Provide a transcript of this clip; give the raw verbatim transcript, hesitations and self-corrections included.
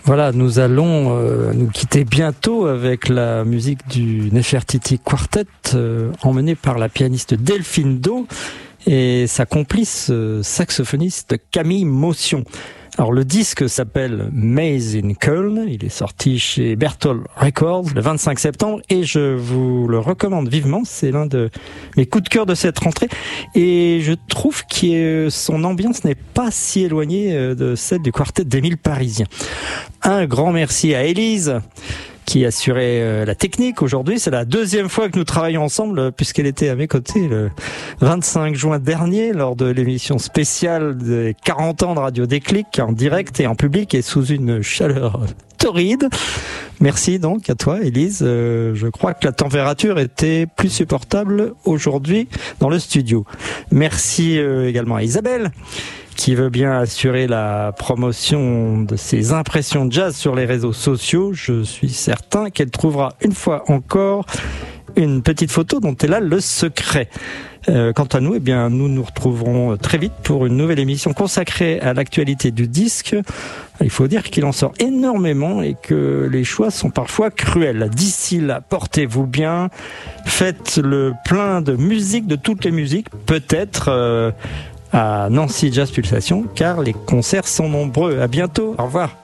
Voilà, nous allons euh, nous quitter bientôt avec la musique du Nefertiti Quartet, euh, emmenée par la pianiste Delphine Do et sa complice euh, saxophoniste Camille Motion. Alors le disque s'appelle Maze in Köln, il est sorti chez Berthold Records le vingt-cinq septembre et je vous le recommande vivement, c'est l'un de mes coups de cœur de cette rentrée et je trouve que son ambiance n'est pas si éloignée de celle du quartet d'Émile Parisien. Un grand merci à Élise qui assurait la technique aujourd'hui. C'est la deuxième fois que nous travaillons ensemble puisqu'elle était à mes côtés le vingt-cinq juin dernier lors de l'émission spéciale des quarante ans de Radio Déclic en direct et en public et sous une chaleur torride. Merci donc à toi Élise. Euh, je crois que la température était plus supportable aujourd'hui dans le studio. Merci euh, également à Isabelle qui veut bien assurer la promotion de ses impressions jazz sur les réseaux sociaux. Je suis certain qu'elle trouvera une fois encore une petite photo dont elle a le secret. Euh, quant à nous, eh bien, nous nous retrouverons très vite pour une nouvelle émission consacrée à l'actualité du disque. Il faut dire qu'il en sort énormément et que les choix sont parfois cruels. D'ici là, portez-vous bien, faites le plein de musique, de toutes les musiques, peut-être euh, à Nancy Jazz Pulsation, car les concerts sont nombreux. À bientôt, au revoir.